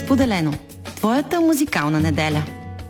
Споделено. Твоята музикална неделя.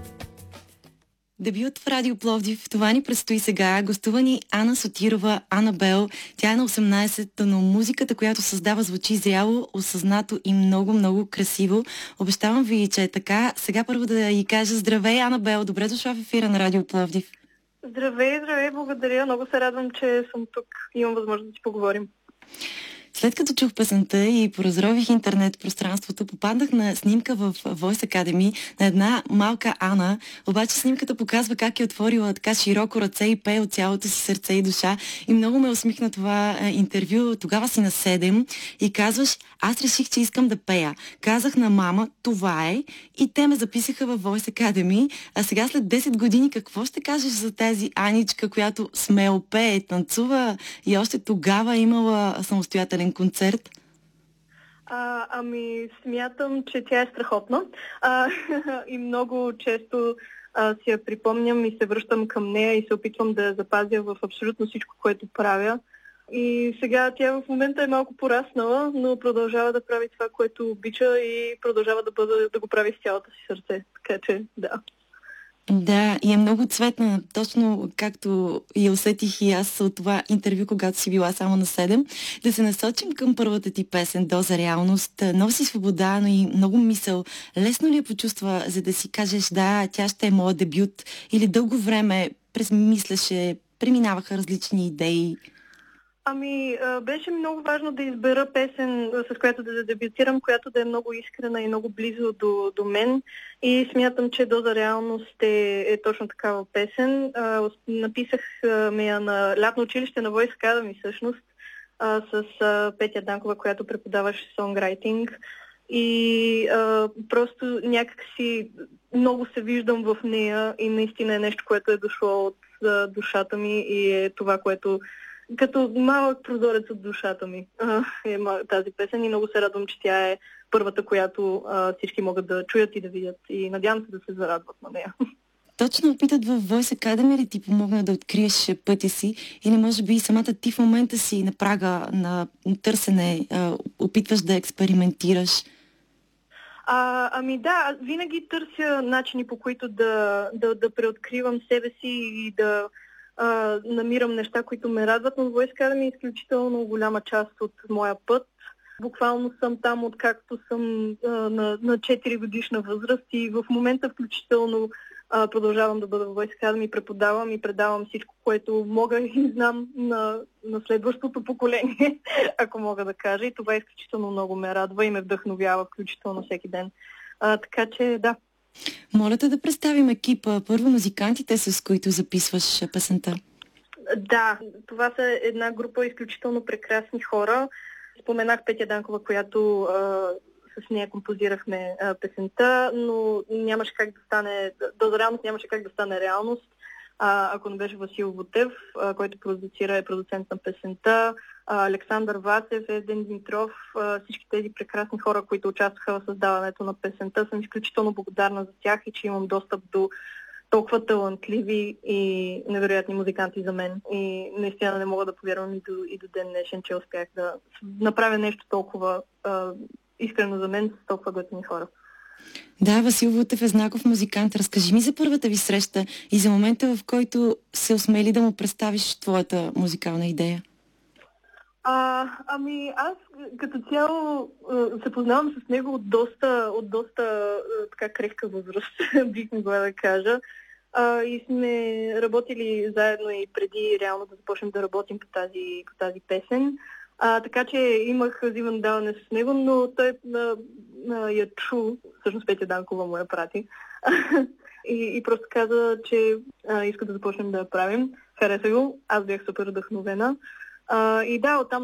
Дебют в Радио Пловдив. Това ни предстои сега. Гостува ни Ана Сотирова, Анабел. Тя е на 18, но музиката, която създава, звучи зряло, осъзнато и много красиво. Обещавам ви, че е така. Сега първо да й кажа здравей, Анабел. Добре дошла в ефира на Радио Пловдив. Здравей, благодаря. Много се радвам, че съм тук и имам възможност да си поговорим. След като чух песента и поразрових интернет пространството, попаднах на снимка в Voice Academy на една малка Ана. Обаче снимката показва как е отворила така широко ръце и пее от цялото си сърце и душа. И много ме усмихна това интервю. Тогава си на 7 и казваш: аз реших, че искам да пея. Казах на мама, това е, и те ме записаха в Voice Academy. А сега след 10 години какво ще кажеш за тази Аничка, която смело пее, танцува и още тогава е имала самостоятелен концерт? Смятам, че тя е страхотна. И много често си я припомням и се връщам към нея и се опитвам да я запазя в абсолютно всичко, което правя. И сега тя в момента е малко пораснала, но продължава да прави това, което обича, и продължава да го прави с цялото си сърце. Така че, да. Да, и е много цветна, точно както я усетих и аз от това интервю, когато си била само на 7. Да се насочим към първата ти песен "Доза реалност". Носи свобода, но и много мисъл. Лесно ли я почувства, за да си кажеш: да, тя ще е моят дебют? Или дълго време мисляше, преминаваха различни идеи? Беше много важно да избера песен, с която да дебютирам, която да е много искрена и много близо до мен. И смятам, че "Доза реалност" е точно такава песен. Написах я на лятно училище на Voice Academy, всъщност, с Петя Данкова, която преподаваше сонграйтинг. И просто някакси много се виждам в нея и наистина е нещо, което е дошло от душата ми и е това, което като малък прозорец от душата ми е тази песен, и много се радвам, че тя е първата, която всички могат да чуят и да видят, и надявам се да се зарадват на нея. Точно опитът в Voice Academy ли ти помогна да откриеш пътя си, или може би самата ти в момента си на прага на търсене, опитваш да експериментираш? Да, винаги търся начини, по които да преоткривам себе си и да намирам неща, които ме радват, но Voice Academy е изключително голяма част от моя път. Буквално съм там, откакто съм на 4 годишна възраст, и в момента включително продължавам да бъда в Voice Academy, преподавам и предавам всичко, което мога и знам на следващото поколение, ако мога да кажа. И това изключително много ме радва и ме вдъхновява, включително всеки ден. Така че, да. Моля те да представим екипа. Първо музикантите, с които записваш песента. Да, това са една група изключително прекрасни хора. Споменах Петя Данкова, която с нея композирахме песента, но нямаше как да стане, "Доза реалност" нямаше как да стане реалност, ако не беше Васил Вотев, който продуцира, е продуцент на песента, Александър Васев, Евден Димитров, всички тези прекрасни хора, които участваха в създаването на песента. Съм изключително благодарна за тях и че имам достъп до толкова талантливи и невероятни музиканти за мен. И наистина не мога да повярвам и до ден днешен, че успях да направя нещо толкова искрено за мен с толкова готини хора. Да, Васил Вотев е знаков музикант. Разкажи ми за първата ви среща и за момента, в който се осмели да му представиш твоята музикална идея. Аз като цяло се познавам с него от доста така крехка възраст, бих могла да кажа. И сме работили заедно и преди реално да започнем да работим по тази песен. Така че имах взимане даване с него, но той я чу, всъщност Петя Данкова му я прати. И просто каза, че иска да започнем да я правим. Хареса го, аз бях супер вдъхновена. И да, оттам